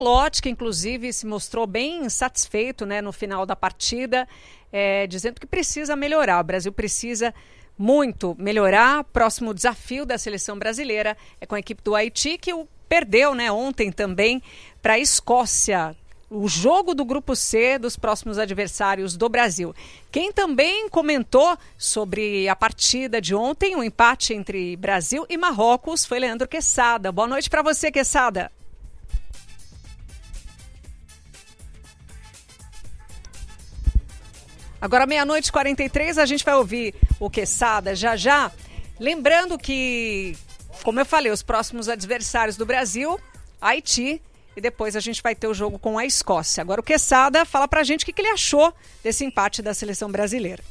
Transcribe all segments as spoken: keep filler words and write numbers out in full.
Lote, que inclusive se mostrou bem satisfeito, né, no final da partida, é, dizendo que precisa melhorar. O Brasil precisa muito melhorar. Próximo desafio da seleção brasileira é com a equipe do Haiti, que o perdeu, né, ontem também para a Escócia. O jogo do Grupo C dos próximos adversários do Brasil. Quem também comentou sobre a partida de ontem, o empate entre Brasil e Marrocos, foi Leandro Quesada. Boa noite para você, Quesada. Agora, meia-noite e quarenta e três, a gente vai ouvir o Quesada já já. Lembrando que, como eu falei, os próximos adversários do Brasil, Haiti, e depois a gente vai ter o jogo com a Escócia. Agora o Quesada fala pra gente o que, que ele achou desse empate da seleção brasileira.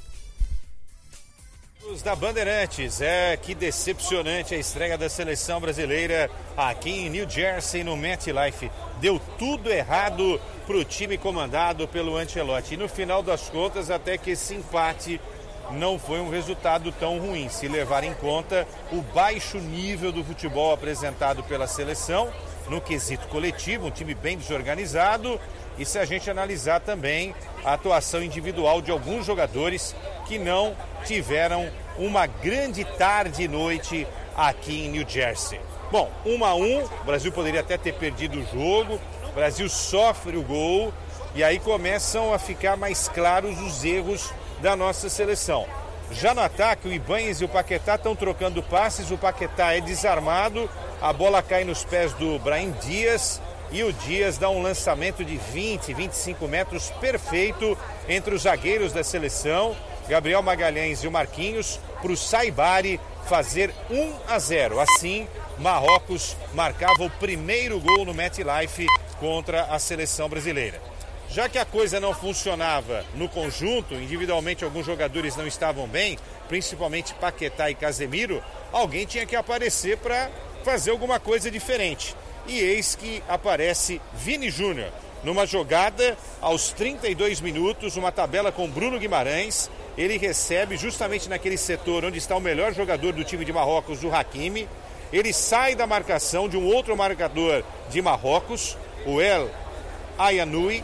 Os da Bandeirantes, é que decepcionante a estreia da seleção brasileira aqui em New Jersey, no MetLife. Deu tudo errado pro time comandado pelo Ancelotti. E no final das contas, até que esse empate não foi um resultado tão ruim, se levar em conta o baixo nível do futebol apresentado pela seleção, no quesito coletivo, um time bem desorganizado, e se a gente analisar também a atuação individual de alguns jogadores que não tiveram uma grande tarde e noite aqui em New Jersey. Bom, um a um, o Brasil poderia até ter perdido o jogo, o Brasil sofre o gol e aí começam a ficar mais claros os erros da nossa seleção. Já no ataque, o Ibáñez e o Paquetá estão trocando passes, o Paquetá é desarmado, a bola cai nos pés do Brahim Dias e o Dias dá um lançamento de vinte, vinte e cinco metros perfeito entre os zagueiros da seleção, Gabriel Magalhães e o Marquinhos, para o Saibari fazer um a zero. Assim, Marrocos marcava o primeiro gol no MetLife contra a seleção brasileira. Já que a coisa não funcionava no conjunto, individualmente alguns jogadores não estavam bem, principalmente Paquetá e Casemiro, alguém tinha que aparecer para fazer alguma coisa diferente. E eis que aparece Vini Júnior, numa jogada aos trinta e dois minutos, uma tabela com Bruno Guimarães. Ele recebe justamente naquele setor onde está o melhor jogador do time de Marrocos, o Hakimi. Ele sai da marcação de um outro marcador de Marrocos, o El Ayanoui,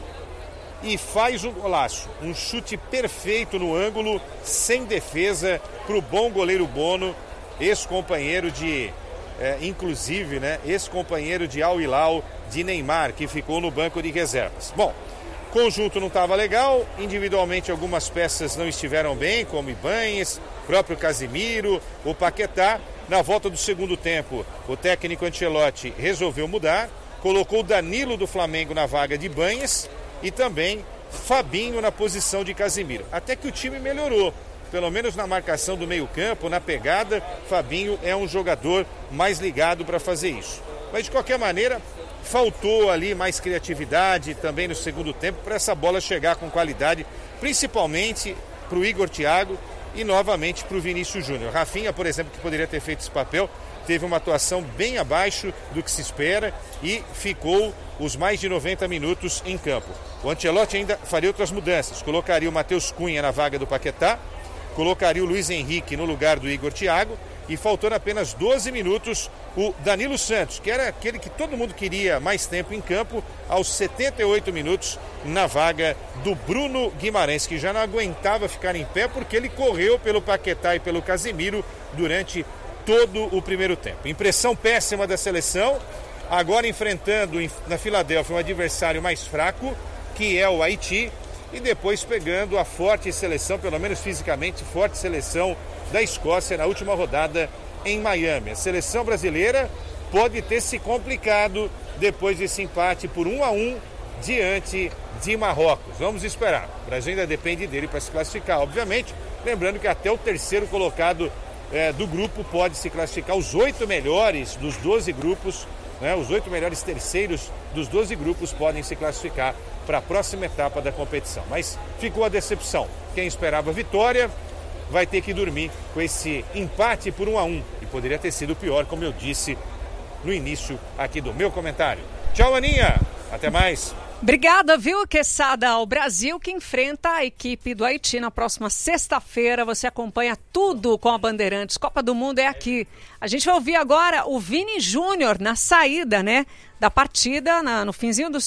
e faz um golaço, um chute perfeito no ângulo, sem defesa, para o bom goleiro Bono, ex-companheiro de, é, inclusive, né, ex-companheiro de Al Hilal, de Neymar, que ficou no banco de reservas. Bom, conjunto não estava legal, individualmente algumas peças não estiveram bem, como Ibáñez, próprio Casemiro, o Paquetá. Na volta do segundo tempo, o técnico Ancelotti resolveu mudar, colocou Danilo do Flamengo na vaga de Ibáñez, e também Fabinho na posição de Casemiro. Até que o time melhorou, pelo menos na marcação do meio campo, na pegada, Fabinho é um jogador mais ligado para fazer isso. Mas de qualquer maneira, faltou ali mais criatividade também no segundo tempo para essa bola chegar com qualidade, principalmente para o Igor Thiago e novamente para o Vinícius Júnior. Rafinha, por exemplo, que poderia ter feito esse papel, teve uma atuação bem abaixo do que se espera e ficou os mais de noventa minutos em campo. O Ancelotti ainda faria outras mudanças, colocaria o Matheus Cunha na vaga do Paquetá, colocaria o Luiz Henrique no lugar do Igor Thiago e faltando apenas doze minutos o Danilo Santos, que era aquele que todo mundo queria mais tempo em campo, aos setenta e oito minutos na vaga do Bruno Guimarães, que já não aguentava ficar em pé porque ele correu pelo Paquetá e pelo Casemiro durante todo o primeiro tempo. Impressão péssima da seleção, agora enfrentando na Filadélfia um adversário mais fraco, que é o Haiti, e depois pegando a forte seleção, pelo menos fisicamente forte seleção da Escócia na última rodada em Miami. A seleção brasileira pode ter se complicado depois desse empate por um a um diante de Marrocos. Vamos esperar. O Brasil ainda depende dele para se classificar, obviamente. Lembrando que até o terceiro colocado é, do grupo pode se classificar. Os oito melhores dos doze grupos, né, os oito melhores terceiros dos doze grupos podem se classificar para a próxima etapa da competição. Mas ficou a decepção. Quem esperava vitória vai ter que dormir com esse empate por um a um. E poderia ter sido pior, como eu disse no início aqui do meu comentário. Tchau, Aninha. Até mais. Obrigada, viu, Quesada? O Brasil que enfrenta a equipe do Haiti na próxima sexta-feira. Você acompanha tudo com a Bandeirantes. Copa do Mundo é aqui. A gente vai ouvir agora o Vini Júnior na saída, né, da partida, na, no finzinho do